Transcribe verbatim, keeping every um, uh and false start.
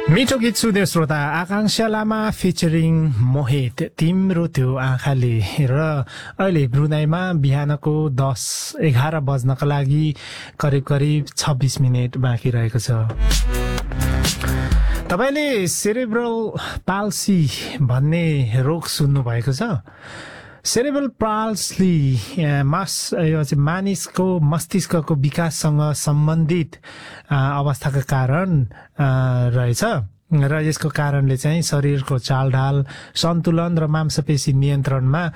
मिठो गीत सुन्यो श्रोता आकांक्षा लामा फिचरिङ मोहित तिम्रो त्यो आँखाले र अहिले ब्रुनाईमा बिहानको दस एघार बज्नका लागि करिब करिब छब्बिस मिनट बाँकी रहेको छ। तपाईले सेरेब्रल पाल्सी भन्ने रोग सुन्नु भएको छ? सेरेब्रल पाल्सी मास यो चाहिँ मानिसको मस्तिष्कको विकाससँग सम्बन्धित अवस्थाका कारण रहेछ र यसको कारणले चाहिँ शरीरको चालढाल, सन्तुलन र मांसपेशी नियन्त्रणमा